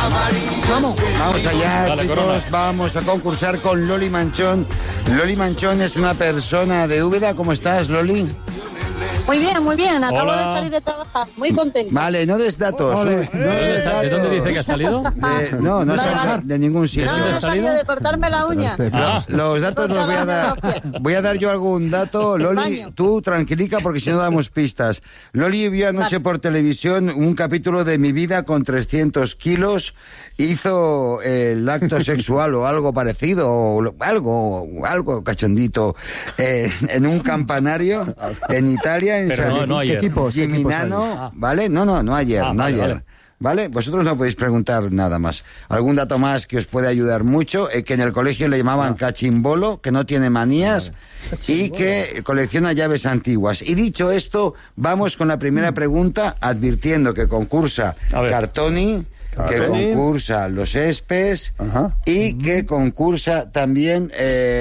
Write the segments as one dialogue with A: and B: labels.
A: Vamos allá,
B: Dale,
A: chicos.
B: Corona.
A: Vamos a concursar con Loli Manchón. Loli Manchón es una persona de Úbeda. ¿Cómo estás, Loli?
C: Muy bien, muy bien. Acabo
B: Hola.
C: de salir de trabajar. Muy contenta.
A: Vale, no des datos. No des datos.
B: ¿De dónde dice que ha salido?
A: No
C: Vale,
A: es
C: vale.
A: de ningún sitio.
C: No,
B: ¿Dónde
C: no
B: has
C: he salido
B: salido?
C: de cortarme la uña.
A: Los datos los voy a dar. Voy a dar yo algún dato. Loli,
C: Baño.
A: tú tranquilica porque si no damos pistas. Loli vio anoche por televisión un capítulo de Mi vida con 300 kilos. Hizo el acto sexual o algo parecido, o algo cachondito, en un campanario en Italia, en
B: Pero
A: San
B: no ayer.
A: Gimignano, ¿vale? No ayer, no
B: vale,
A: ayer.
B: vale.
A: ¿Vale? Vosotros no podéis preguntar nada más. Algún dato más que os puede ayudar mucho, que en el colegio le llamaban cachimbolo, que no tiene manías y que colecciona llaves antiguas. Y dicho esto, vamos con la primera pregunta, advirtiendo que concursa
B: A ver.
A: Cartoni, que concursa Los Espes y que concursa también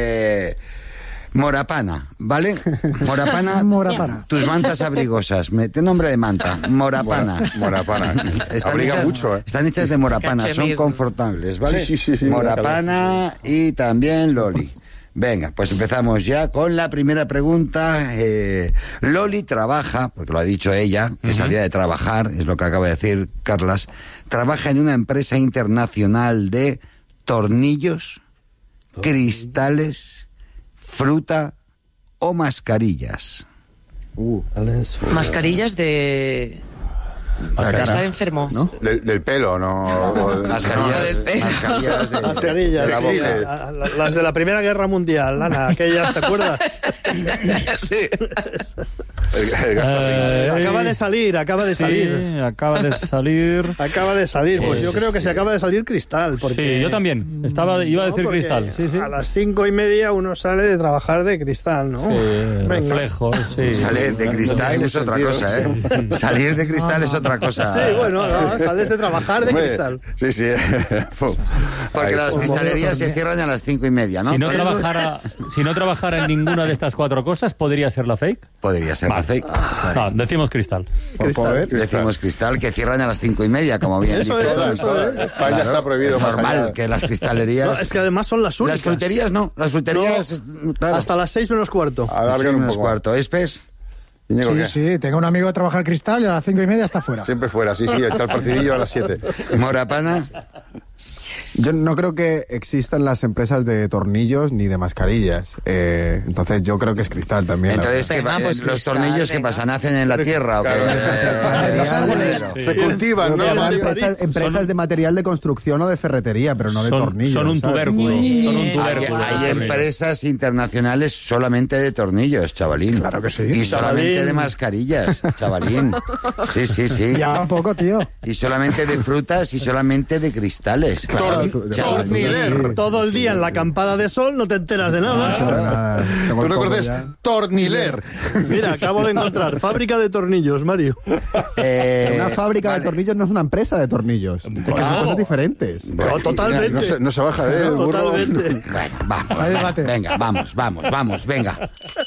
A: Morapana, ¿vale? Morapana, tus mantas abrigosas. Te nombre de manta, Morapana.
D: Morapana. Abriga mucho, ¿eh?
A: Están hechas de Morapana, son
E: Cachemir.
A: confortables, ¿vale?
D: Sí.
A: Morapana y también Loli. Venga, pues empezamos ya con la primera pregunta. Loli trabaja, porque lo ha dicho ella, que salía de trabajar, es lo que acaba de decir Carlas, trabaja en una empresa internacional de tornillos, cristales, fruta o mascarillas.
E: Mascarillas de... Para estar enfermo.
D: ¿No? Del pelo, ¿no?
A: Mascarillas,
E: del pelo.
A: mascarillas de
F: Mascarillas,
D: de la
F: sí,
D: boca.
F: las de la Primera Guerra Mundial, Ana, aquellas, ¿te acuerdas?
E: Sí.
D: El gasolina.
F: Acaba de salir.
B: Sí, acaba de salir.
F: Acaba de salir, pues yo creo que se acaba de salir Cristal. Porque...
B: Sí, yo también. Iba a decir
F: porque
B: Cristal. Sí.
F: A las 5:30 uno sale de trabajar de Cristal, ¿no?
B: Sí,
F: Venga.
B: reflejo, sí.
A: Salir de cristal es otra cosa, ¿eh? Salir de cristal es otra cosa.
F: Sí, bueno, no, sales de trabajar de
D: Hombre,
F: Cristal.
D: Sí.
A: Porque las cristalerías se cierran a las 5:30, ¿no?
B: Si no trabajara en ninguna de estas cuatro cosas, ¿podría ser la fake?
A: Podría ser
B: Vale.
A: la fake.
B: No, decimos Cristal.
D: Por poder,
A: Decimos cristal que cierran a las 5:30, como bien
F: Eso
A: dicho.
F: es, eso es.
D: España está prohibido
A: Es
D: más
A: normal
D: allá.
A: que las cristalerías...
F: No, es que además son las únicas.
A: Las fruterías no, las fruterías... claro.
F: Hasta las 6:15.
D: A ver, abran un
A: menos
D: poco.
A: cuarto. ¿Espes?
D: Íñigo, ¿qué?
G: Sí, tengo un amigo que trabaja al Cristal y a las 5:30 está fuera.
D: Siempre fuera, sí, echar el partidillo a las 7.
A: Morapana.
H: Yo no creo que existan las empresas de tornillos ni de mascarillas. Entonces yo creo que es Cristal también.
A: Entonces, ¿qué
E: Venga, pues
A: los
E: cristal,
A: tornillos que
E: venga.
A: pasan? ¿Nacen en la tierra o qué?
H: Los árboles.
D: Se cultivan, ¿no?
H: Empresas de material de construcción o de ferretería, pero no de tornillos.
B: Son un
H: ¿sabes?
B: tubérculo.
A: Hay empresas internacionales solamente de tornillos, chavalín.
H: Claro que sí.
A: Y solamente
F: Chavalín.
A: de mascarillas, chavalín. Sí.
G: Ya un poco, tío.
A: Y solamente de frutas y solamente de cristales.
D: Torniler.
F: Todo el día en la acampada de sol no te enteras de nada.
D: ¿Tú recuerdas? Torniler.
F: Mira, acabo de encontrar fábrica de tornillos, Mario.
H: Una fábrica
A: vale.
H: de tornillos no es una empresa de tornillos. Es que son cosas diferentes.
F: No, totalmente.
D: No se baja de él, burro.
F: Totalmente.
A: Bueno, vamos.
G: Hay debate.
A: Venga, vamos, venga.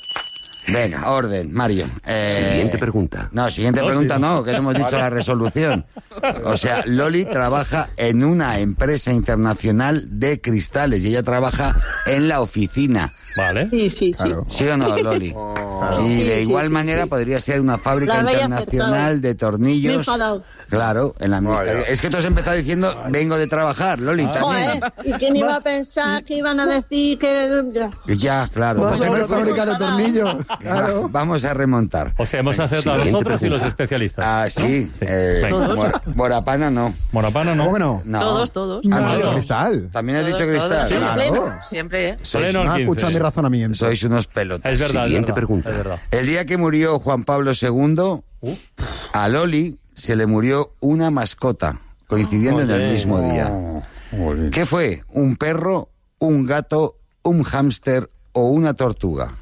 A: Venga, orden, Mario.
I: Siguiente pregunta.
A: No, siguiente pregunta no, que no hemos dicho la resolución. O sea, Loli trabaja en una empresa internacional de cristales y ella trabaja en la oficina.
B: Vale.
C: Sí.
H: Claro.
A: ¿Sí o no, Loli? Y de igual manera podría ser una fábrica
C: La habéis
A: internacional
C: acertado.
A: de
C: Me he
A: tornillos.
C: enfadado.
A: Claro, en la ministerio. Es que tú has empezado diciendo, vengo de trabajar, Loli, también.
C: Joder, ¿y quién iba a pensar que iban a decir que...?
A: Ya, claro.
H: Porque no es fábrica de tornillos. Claro.
A: Vamos a remontar.
B: O sea, hemos acertado
I: siguiente
B: nosotros y los
I: pregunta.
B: especialistas.
A: Ah, sí.
B: Venga.
A: Morapana no.
B: Morapana no.
H: ¿Cómo que no?
A: No.
E: Todos.
A: Ah, no.
H: No, Cristal.
A: También has dicho
E: Todos,
A: cristal.
E: sí,
A: Claro.
E: pleno, siempre, ¿eh?
A: Sois,
B: Pleno.
H: No ha
B: 15.
H: escuchado mi razonamiento.
A: sois unos pelotas.
B: Es verdad,
I: Siguiente
B: es verdad.
I: pregunta.
B: Es verdad.
A: El día que murió Juan Pablo II, a Loli se le murió una mascota, coincidiendo en el mismo día. ¿Qué fue? ¿Un perro, un gato, un hámster o una tortuga?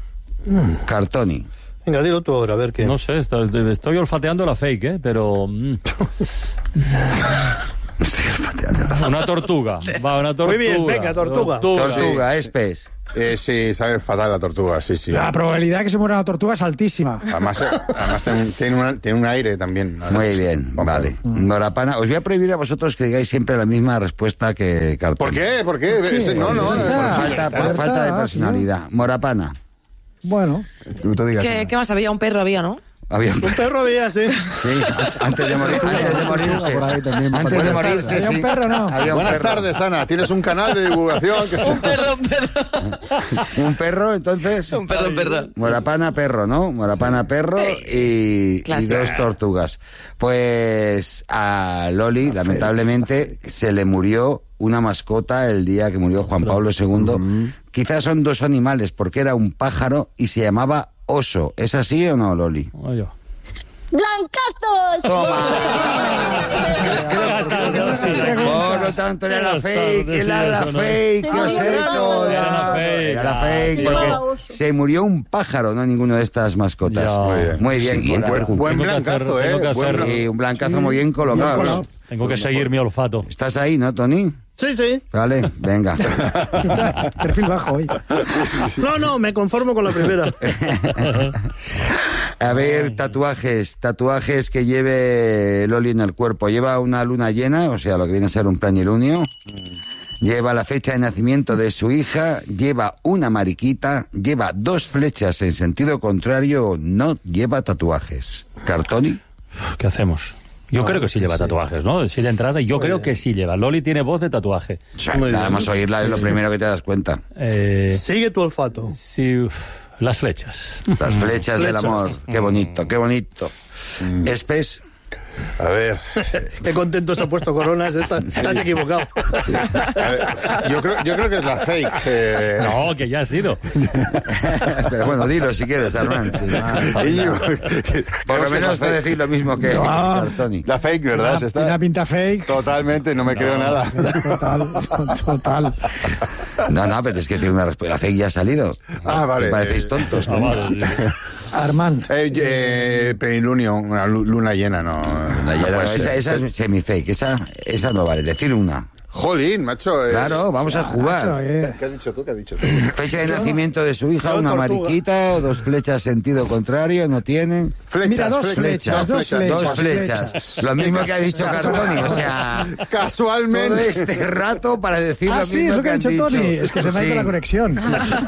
A: Cartoni.
F: Venga, dilo tú ahora, a ver qué.
B: No sé, estoy olfateando la fake, pero... Una tortuga. Va, una tortuga.
F: Muy bien, venga, tortuga.
A: Tortuga, Espes.
D: Sí, sabe fatal la tortuga, sí.
G: La probabilidad de que se muera una tortuga es altísima.
D: Además tiene un aire también.
A: Muy bien, vale. Morapana, os voy a prohibir a vosotros que digáis siempre la misma respuesta que Cartón.
D: ¿Por qué? No.
A: Por falta de personalidad. Morapana.
G: Bueno.
H: Tú digas.
E: ¿Qué más había? Un perro había, ¿no?
A: Había
F: Un perro había, sí.
A: Sí, antes de morirse.
H: Por ahí también.
A: Antes de morirse,
G: ¿Había un perro, no?
A: Había un
D: Buenas
A: perro.
D: tardes, Ana. Tienes un canal de divulgación que
E: Un perro.
A: Un perro, entonces.
E: Un perro.
A: Morapana, perro, ¿no? Morapana, perro y
E: Clásico.
A: 2 tortugas. Pues a Loli, lamentablemente, se le murió una mascota el día que murió Juan Pablo II. Quizás son 2 animales, porque era un pájaro y se llamaba oso. ¿Es así o no, Loli?
B: Oye.
C: ¡Blancazos!
A: Por lo tanto, era la fake, era la fake, que os he contado. Era la fake, porque se murió un pájaro, no ninguno de estas mascotas.
B: Ya.
A: Muy bien.
D: Sí, buen blancazo,
B: tengo que hacer-
A: Y un blancazo muy bien colocado.
B: Tengo que seguir mi olfato.
A: ¿Estás ahí, no, Tony?
F: Sí.
A: Vale, venga.
G: Perfil bajo hoy.
F: No, me conformo con la primera.
A: A ver, tatuajes que lleve Loli en el cuerpo. Lleva una luna llena, o sea, lo que viene a ser un planilunio. Lleva la fecha de nacimiento de su hija, lleva una mariquita, lleva 2 flechas en sentido contrario, no lleva tatuajes. ¿Cartoni?
B: ¿Qué hacemos? Yo creo que sí lleva tatuajes, ¿no? Sí de entrada, yo creo que sí lleva. Loli tiene voz de tatuaje.
A: Nada más oírla es lo primero que te das cuenta.
F: Sigue tu olfato.
B: Sí, las flechas.
A: Las flechas del amor. Qué bonito, qué bonito. Espes.
D: A ver,
F: Qué contento se ha puesto Coronas. Estás equivocado.
D: yo creo que es la fake.
B: No, que ya ha sido.
A: Pero bueno, dilo si quieres, Armand. Sí.
D: Íñigo,
A: Por lo menos puedo decir lo mismo que Cartoni.
D: La fake, ¿verdad? Se
G: Tiene una pinta fake.
D: Totalmente, no me creo nada.
G: Total.
A: No, pero es que tiene una respuesta. La fake ya ha salido.
D: Vale.
A: Me parecéis tontos. ¿no?
G: Armand.
D: Plenilunio, una luna llena, no.
A: Esa es semi-fake. Esa no vale. Decir una.
D: Jolín, macho.
A: Claro, vamos a
G: Macho,
A: jugar.
D: ¿Qué has dicho tú?
A: Fecha de nacimiento de su hija, una mariquita, o 2 flechas sentido contrario, no tienen.
G: Mira, dos flechas.
A: 2 flechas. Lo mismo que ha dicho Cartoni, o sea, todo
D: Casualmente.
A: este rato para decir lo
G: Sí,
A: mismo
G: es lo que ha
A: han
G: dicho Tony. Es que se me ha ido
A: Sí.
G: la conexión.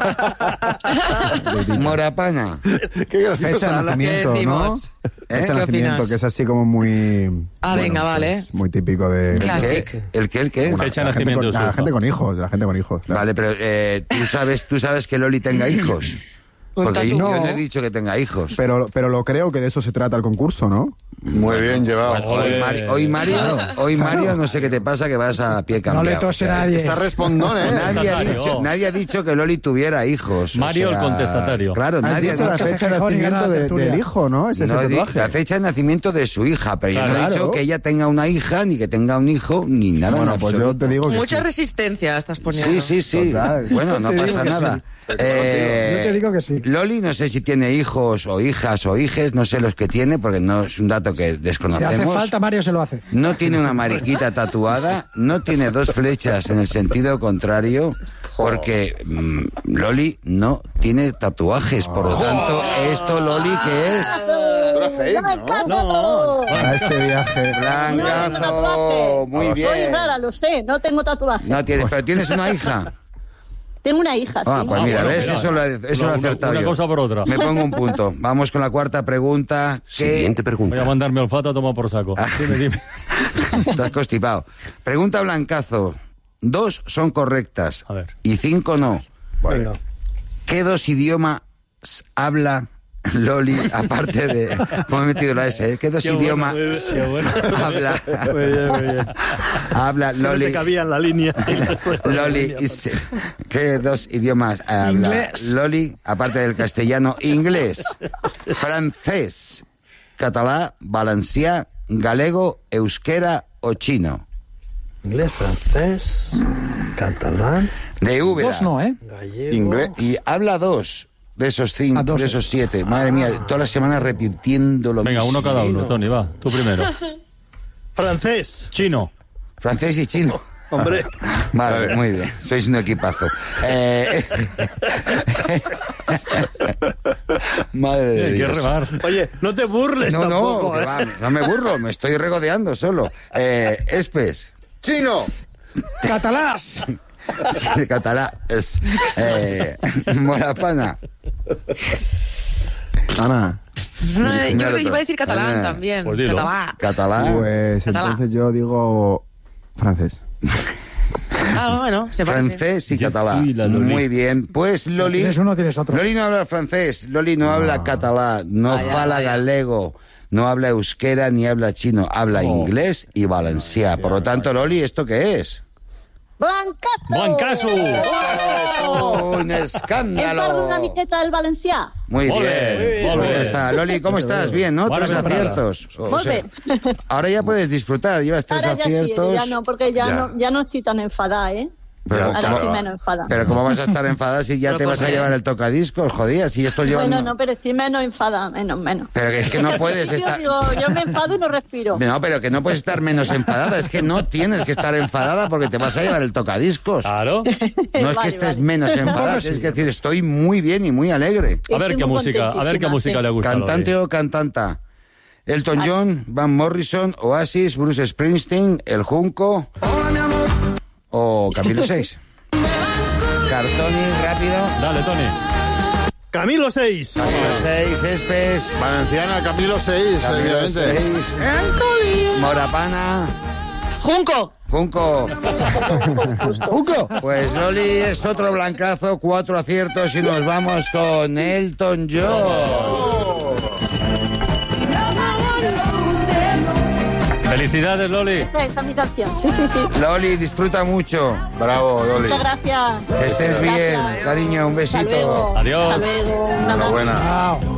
A: Morapana.
D: Qué gracioso.
H: Fecha de
E: ¿Qué
H: nacimiento, ¿no?
E: decimos?
H: Fecha de
E: ¿Qué
H: nacimiento,
E: opinas?
H: que es así como muy...
E: Venga, vale.
H: pues, muy típico de...
E: Claro.
A: ¿El qué?
B: Fecha de
H: La gente
B: nacimiento de su
H: la
B: hija.
H: gente con hijos, la gente con hijos. claro.
A: Vale, pero ¿tú sabes que Loli tenga hijos? Porque yo
E: tatu.
A: no he dicho que tenga hijos.
H: Pero lo creo que de eso se trata el concurso, ¿no?
D: Muy bien llevado.
A: Hoy Mario, no sé qué te pasa, que vas a pie
G: No
A: cambiado.
G: le tose nadie.
D: Está respondón, ¿eh?
A: Nadie ha dicho que Loli tuviera hijos.
B: Mario, el contestatario.
A: Claro,
H: Has
A: nadie
H: dicho
A: ha
H: la
A: dicho.
H: fecha de
G: Café Gijón y gana
H: nacimiento
G: la tertulia.
H: del hijo, ¿no? Ese es
A: No,
H: el tatuaje.
A: la fecha de nacimiento de su hija, pero yo no he
H: Claro.
A: dicho que ella tenga una hija, ni que tenga un hijo, ni nada.
H: Bueno,
A: en
H: pues yo
A: absoluto.
H: te digo que
E: Mucha
H: sí.
E: resistencia estás poniendo.
A: Sí.
H: Total.
A: Bueno, no
G: Te digo
A: pasa
G: que
A: nada.
G: sí. Yo te digo que sí.
A: Loli no sé si tiene hijos o hijas o hijes, no sé los que tiene, porque no es un dato que
G: Si
A: desconocemos.
G: hace falta, Mario se lo hace.
A: No tiene una mariquita tatuada, no tiene 2 flechas en el sentido contrario, porque Loli no tiene tatuajes. Por lo tanto, ¿esto, Loli, qué es?
C: No.
H: Para este viaje.
A: Blancazo, muy
C: Soy
A: bien.
C: rara, lo sé, no tengo tatuaje.
A: No tienes, pero tienes una hija.
C: Tengo una hija,
A: Ah,
C: sí.
A: pues mira,
B: bueno,
A: ¿ves?
B: mira.
A: Eso lo he acertado
B: Una
A: yo.
B: cosa por otra.
A: Me pongo un punto. Vamos con la 4ª pregunta.
I: Siguiente pregunta.
B: Voy a mandar mi olfato a tomar por saco. Dime.
A: Estás constipado. Pregunta Blancazo. 2 son correctas
B: A ver.
A: y 5 no.
F: Venga.
A: ¿Qué 2 idiomas habla Loli, aparte de... ¿Cómo he metido la S? ¿Qué 2 idiomas
B: Qué bueno.
A: habla?
F: Muy bien.
A: Habla
F: Se no te
A: Loli.
F: cabía en la línea. Y la respuesta de la
A: Loli,
F: línea.
A: ¿qué 2 idiomas habla
G: Inglés.
A: Loli, aparte del castellano? Inglés, francés, catalá, valencià, galego, euskera o chino.
F: Inglés, francés, catalán,
A: De Úbeda.
G: 2 no, ¿eh?
F: gallego.
D: Inglés.
A: Y habla 2 de esos 5,
G: dos.
A: de esos 7. Madre mía, todas las semanas repitiendo lo
B: Venga,
A: mismo.
B: uno cada uno. Tony, va. Tú primero.
F: Francés.
B: Chino.
A: Francés y chino.
F: Hombre,
A: Vale, muy bien. Sois un equipazo. Madre de
B: Hay que
A: Dios.
B: remar.
F: Oye, no te burles tampoco,
A: que
F: ¿eh?
A: va, no me burlo, me estoy regodeando solo. Espes.
D: ¡Chino!
G: Catalás.
A: Sí, catalá. Es. Morapana.
H: Ana,
E: Yo creo que iba a decir catalán también.
B: Pues dilo.
E: Catalán.
A: Catalá.
H: pues
E: Catalá.
H: entonces yo digo francés.
E: Ah, bueno, se parece.
A: Francés y
B: Yo
A: catalá.
B: soy la Loli.
A: Muy bien. Pues Loli.
G: Tienes uno, tienes otro.
A: Loli no habla francés, Loli no habla catalá, no
E: Vaya,
A: fala
E: vaya.
A: galego, no habla euskera ni habla chino, habla inglés y valencià. Por lo tanto, Loli, ¿esto qué es?
C: Blancazo!
A: ¡Oh, un
C: Em
A: escándalo!
C: parlo una miqueta del valencià.
A: Muy
B: Ole,
A: bien.
B: ole.
A: Ya está. Loli, ¿cómo estás? Bien, ¿no?
B: Buena
A: Tres
B: temporada.
A: aciertos. O
C: Molt
A: sea,
C: bé.
A: ahora ya puedes disfrutar, llevas tres
C: Ahora ya sí,
A: aciertos.
C: ya no, porque ya no estoy tan enfadada, ¿eh?
A: Pero,
C: Ahora
A: ¿cómo,
C: estoy menos enfadada.
A: pero ¿cómo vas a estar enfadada si ya
E: Pero
A: te
E: ¿por
A: vas a
E: qué?
A: llevar el tocadiscos? Jodía, si esto lleva...
C: Bueno, no, pero estoy menos enfadada, menos.
A: Pero es que no
C: al
A: puedes
C: principio
A: estar...
C: digo, yo me enfado y no respiro.
A: No, pero que no puedes estar menos enfadada. Es que no tienes que estar enfadada porque te vas a llevar el tocadiscos.
B: Claro.
A: No es que
C: Vale,
A: estés
C: vale.
A: menos enfadada, es que decir, estoy muy bien y muy alegre.
B: A ver
C: Estoy
B: qué
C: muy
B: música,
C: contentísima, sí.
B: le gusta. a
A: ¿Cantante
B: Loli.
A: o cantanta? Elton John, Van Morrison, Oasis, Bruce Springsteen, El Junco o Camilo 6. Cartoni, rápido.
B: Dale, Tony.
F: Camilo 6.
A: Camilo 6, Espes.
D: Valenciana, Camilo 6,
A: Camilo
D: evidentemente.
A: 6. Morapana.
E: ¡Junco!
A: Junco.
G: Hugo.
A: Pues Loli es otro blancazo, 4 aciertos y nos vamos con Elton John.
B: Felicidades, Loli.
C: Esa es mi canción. Sí.
A: Loli, disfruta mucho.
D: Bravo, Loli.
C: Muchas gracias.
A: Que estés bien,
C: Gracias.
A: cariño, un besito.
C: Hasta luego.
B: Adiós.
C: Hasta luego. Un abrazo.
D: Enhorabuena.
G: Chao.